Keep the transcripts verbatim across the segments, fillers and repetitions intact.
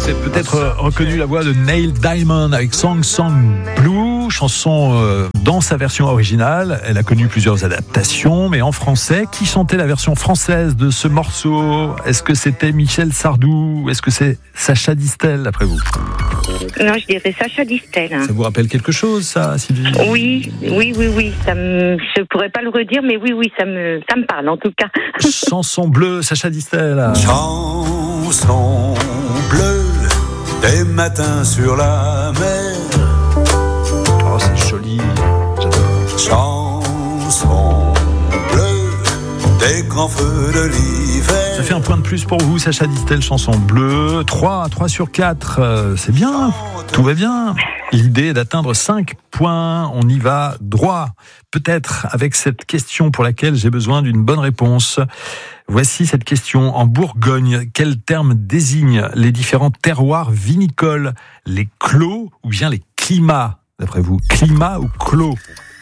Vous avez peut-être reconnu la voix de Neil Diamond avec Song Song Blue, chanson euh, dans sa version originale. Elle a connu plusieurs adaptations, mais en français. Qui chantait la version française de ce morceau? Est-ce que c'était Michel Sardou ou est-ce que c'est Sacha Distel, d'après vous? Non, je dirais Sacha Distel. Ça vous rappelle quelque chose, ça, Sylvie? Oui, oui, oui, oui. Ça me... Je pourrais pas le redire, mais oui, oui, ça me, ça me parle en tout cas. Chanson bleue, Sacha Distel. Chanson bleue, des matins sur la mer. Oh, c'est joli. J'adore. Chanson bleue, des grands feux de l'hiver. Ça fait un point de plus pour vous, Sacha Distel, chanson bleue. trois, trois sur quatre, euh, c'est bien, tout va bien. L'idée est d'atteindre cinq points, on y va droit. Peut-être avec cette question pour laquelle j'ai besoin d'une bonne réponse. Voici cette question. En Bourgogne, quel terme désigne les différents terroirs vinicoles? Les clos ou bien les climats, d'après vous? Climat ou clos?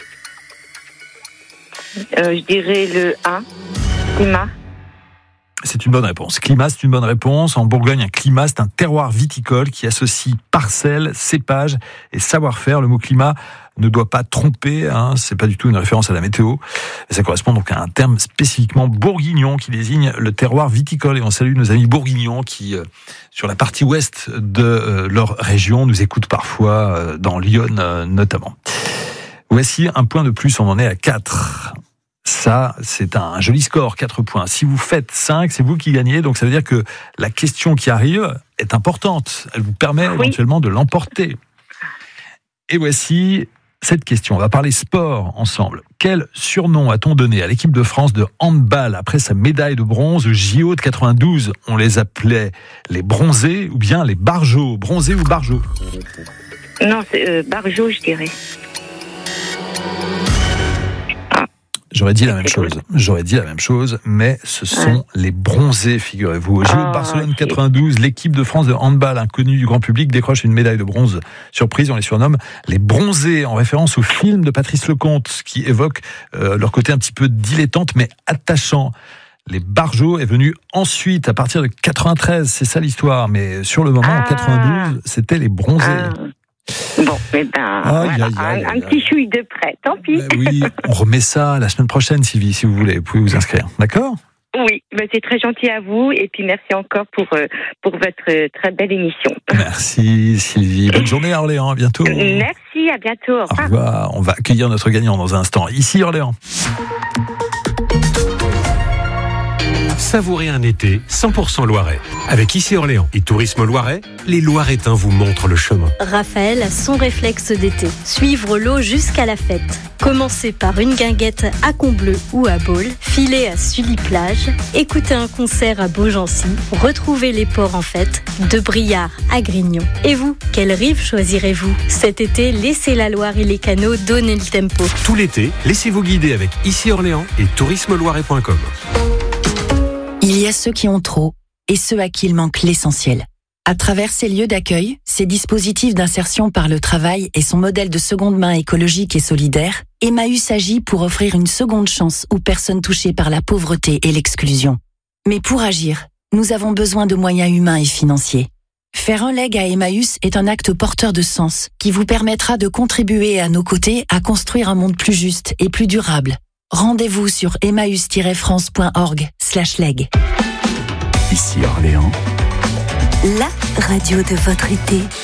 Euh, je dirais le A, climat. C'est une bonne réponse. Climat, c'est une bonne réponse. En Bourgogne, un climat, c'est un terroir viticole qui associe parcelles, cépages et savoir-faire. Le mot climat ne doit pas tromper, hein. C'est pas du tout une référence à la météo. Et ça correspond donc à un terme spécifiquement bourguignon qui désigne le terroir viticole. Et on salue nos amis bourguignons qui, euh, sur la partie ouest de euh, leur région, nous écoutent parfois euh, dans Lyon euh, notamment. Voici un point de plus, on en est à quatre. Ça, c'est un joli score, quatre points. Si vous faites cinq, c'est vous qui gagnez. Donc ça veut dire que la question qui arrive est importante. Elle vous permet oui. éventuellement de l'emporter. Et voici cette question. On va parler sport ensemble. Quel surnom a-t-on donné à l'équipe de France de handball après sa médaille de bronze au J O de quatre-vingt-douze? On les appelait les bronzés ou bien les barjots? Bronzés ou barjots? Non, c'est euh, barjots, je dirais. J'aurais dit la même chose. J'aurais dit la même chose, mais ce sont ouais. les bronzés, figurez-vous. Au J O de Barcelone quatre-vingt-douze, l'équipe de France de handball inconnue du grand public décroche une médaille de bronze. Surprise, on les surnomme les bronzés, en référence au film de Patrice Lecomte, qui évoque euh, leur côté un petit peu dilettante, mais attachant. Les barjots est venu ensuite, à partir de quatre-vingt-treize, c'est ça l'histoire. Mais sur le moment, ah. en quatre-vingt-douze, c'était les bronzés. Ah. Bon, eh ben, aïe, voilà, aïe, aïe, un, aïe, un petit chouille de près, tant pis. Ben oui, on remet ça la semaine prochaine, Sylvie, si vous voulez. Vous pouvez vous inscrire, d'accord? Oui, ben c'est très gentil à vous. Et puis merci encore pour, pour votre très belle émission. Merci, Sylvie. Bonne journée à Orléans, à bientôt. Merci, à bientôt. Au revoir. Au revoir. On va accueillir notre gagnant dans un instant. Ici, Orléans. Savourez un été cent pour cent Loiret. Avec Ici Orléans et Tourisme Loiret, les Loiretains vous montrent le chemin. Raphaël a son réflexe d'été. Suivre l'eau jusqu'à la fête. Commencer par une guinguette à Combloux ou à Baule, filer à Sully-Plage, écouter un concert à Beaugency, retrouver les ports en fête, de Briard à Grignon. Et vous, quelle rive choisirez-vous? Cet été, laissez la Loire et les canaux donner le tempo. Tout l'été, laissez-vous guider avec Ici Orléans et tourisme loiret point com. Il y a ceux qui ont trop et ceux à qui il manque l'essentiel. À travers ces lieux d'accueil, ces dispositifs d'insertion par le travail et son modèle de seconde main écologique et solidaire, Emmaüs agit pour offrir une seconde chance aux personnes touchées par la pauvreté et l'exclusion. Mais pour agir, nous avons besoin de moyens humains et financiers. Faire un leg à Emmaüs est un acte porteur de sens qui vous permettra de contribuer à nos côtés à construire un monde plus juste et plus durable. Rendez-vous sur emmaüs tiret france point org slash leg. Ici Orléans. La radio de votre été.